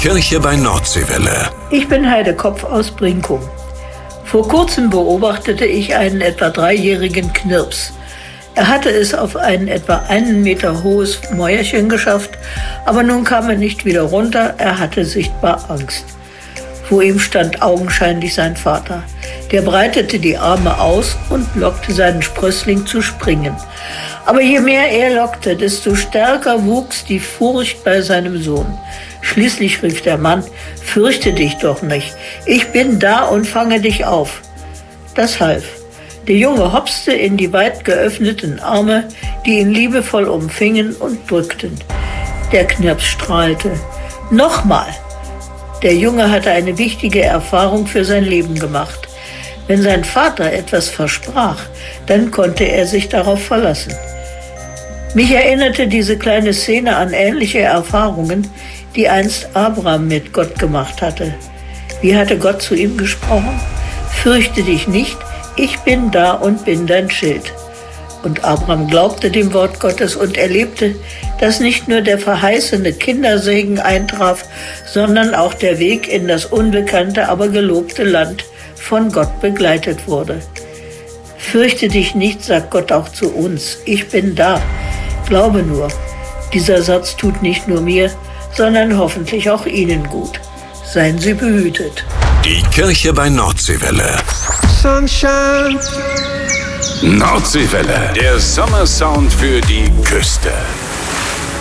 Kirche bei Nordseewelle. Ich bin Heide Kopf aus Brinkum. Vor kurzem beobachtete ich einen etwa 3-jährigen Knirps. Er hatte es auf ein etwa 1 Meter hohes Mäuerchen geschafft, aber nun kam er nicht wieder runter, er hatte sichtbar Angst. Vor ihm stand augenscheinlich sein Vater. Der breitete die Arme aus und lockte seinen Sprössling zu springen. Aber je mehr er lockte, desto stärker wuchs die Furcht bei seinem Sohn. Schließlich rief der Mann: "Fürchte dich doch nicht, ich bin da und fange dich auf." Das half. Der Junge hopste in die weit geöffneten Arme, die ihn liebevoll umfingen und drückten. Der Knirps strahlte. Nochmal! Der Junge hatte eine wichtige Erfahrung für sein Leben gemacht. Wenn sein Vater etwas versprach, dann konnte er sich darauf verlassen. Mich erinnerte diese kleine Szene an ähnliche Erfahrungen, die einst Abraham mit Gott gemacht hatte. Wie hatte Gott zu ihm gesprochen? "Fürchte dich nicht, ich bin da und bin dein Schild." Und Abraham glaubte dem Wort Gottes und erlebte, dass nicht nur der verheißene Kindersegen eintraf, sondern auch der Weg in das unbekannte, aber gelobte Land von Gott begleitet wurde. Fürchte dich nicht, sagt Gott auch zu uns. Ich bin da. Glaube nur. Dieser Satz tut nicht nur mir, sondern hoffentlich auch Ihnen gut. Seien Sie behütet. Die Kirche bei Nordseewelle. Sunshine. Nordseewelle. Der Sommersound für die Küste.